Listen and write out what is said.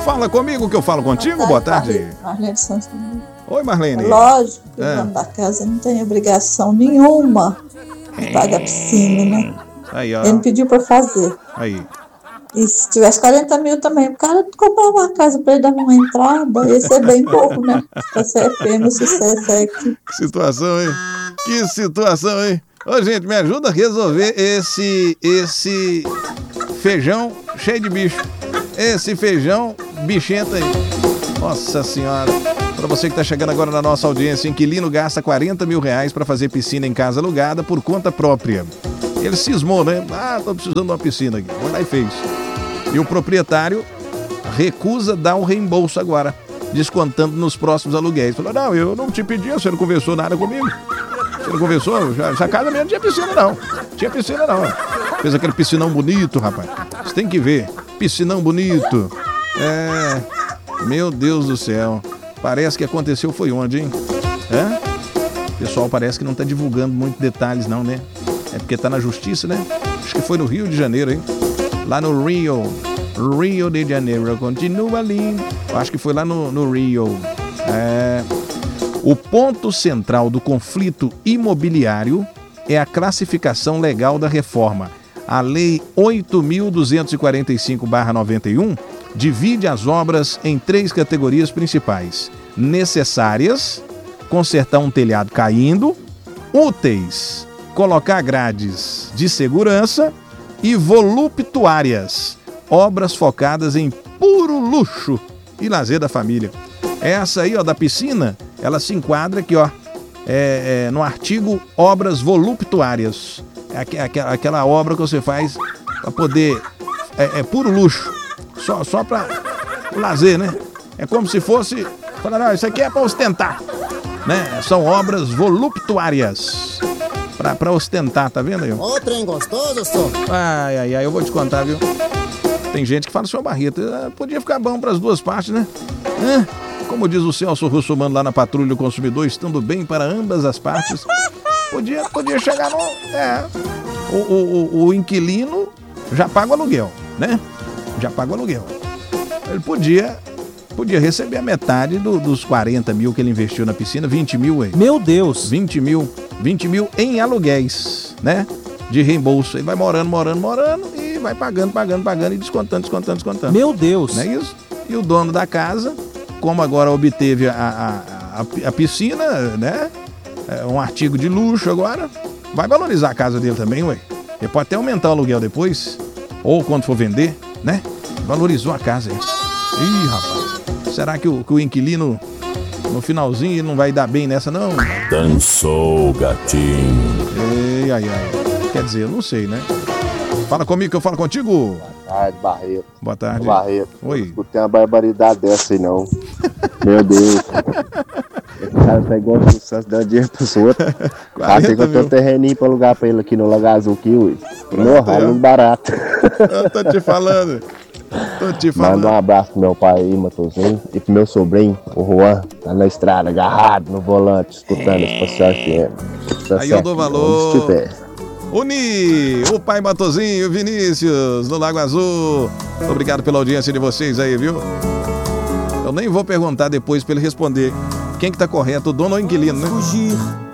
Fala comigo que eu falo contigo, boa tarde. Marlene Santos. Oi, Marlene. Lógico que o dono da casa não tem obrigação nenhuma de pagar a piscina, né? Aí, ó. Ele me pediu pra fazer. Aí. E se tivesse 40 mil também, o cara comprava uma casa pra ele dar uma entrada, ia ser bem pouco, né? Pra ser FM, o sucesso é aqui. Que situação, hein? Que situação, hein? Ô, gente, me ajuda a resolver esse feijão cheio de bicho. Esse feijão bichento aí. Nossa senhora. Pra você que tá chegando agora na nossa audiência, inquilino gasta 40 mil reais pra fazer piscina em casa alugada por conta própria. Ele cismou, né? Ah, tô precisando de uma piscina aqui. Foi lá e fez. E o proprietário recusa dar o reembolso agora, descontando nos próximos aluguéis. Falou, não, eu não te pedi, você não conversou nada comigo. Você não conversou? Essa casa mesmo não tinha piscina, não. Tinha piscina, não. Fez aquele piscinão bonito, rapaz. Você tem que ver. Piscinão bonito. Meu Deus do céu. Parece que aconteceu foi onde, hein? O pessoal parece que não tá divulgando muitos detalhes, não, né? É porque tá na justiça, né? Acho que foi no Rio de Janeiro, hein? Lá no Rio de Janeiro. Continua ali. Eu acho que foi lá no Rio. O ponto central do conflito imobiliário é a classificação legal da reforma. A Lei 8.245/91 divide as obras em 3 categorias principais: necessárias, consertar um telhado caindo; úteis, colocar grades de segurança; e voluptuárias, obras focadas em puro luxo e lazer da família. Essa aí, ó, da piscina, ela se enquadra aqui, ó, no artigo obras voluptuárias. Aquela obra que você faz para poder, puro luxo, só para o lazer, né? É como se fosse, falar, não, isso aqui é para ostentar, né? São obras voluptuárias. Pra ostentar, tá vendo aí? Ô, trem gostoso, só. Ai, eu vou te contar, viu? Tem gente que fala, senhor Barreto, podia ficar bom pras duas partes, né? Como diz o Celso Russomano lá na Patrulha do Consumidor, estando bem para ambas as partes, podia chegar no... O inquilino já paga o aluguel, né? Já paga o aluguel. Ele podia receber a metade dos 40 mil que ele investiu na piscina, 20 mil aí. Meu Deus! 20 mil em aluguéis, né? De reembolso. Ele vai morando e vai pagando e descontando. Meu Deus! Não é isso? E o dono da casa, como agora obteve a piscina, né? Um artigo de luxo agora, vai valorizar a casa dele também, ué. Ele pode até aumentar o aluguel depois, ou quando for vender, né? Valorizou a casa aí. Ih, rapaz, será que o inquilino, no finalzinho, ele não vai dar bem nessa, não? Dançou, gatinho. Ai. Quer dizer, eu não sei, né? Fala comigo que eu falo contigo. Boa tarde, Barreto. Boa tarde. Barreto. Oi. Não escutei uma barbaridade dessa aí, não. Meu Deus. Esse cara tá igual o sucesso, dando dinheiro pros outros. Até que eu tô terreninho pra alugar pra ele aqui no Lago Azul, aqui, ui. Morra, muito barato. Eu tô te falando. Manda um abraço pro meu pai aí, Matosinho, e pro meu sobrinho, o Juan, tá na estrada, agarrado no volante, escutando esse Passeio FM. Aí eu dou valor. Uni, o pai Matosinho, Vinícius, no Lago Azul. Obrigado pela audiência de vocês aí, viu? Eu nem vou perguntar depois pra ele responder quem que tá correto, o dono ou o inquilino, né? Fugir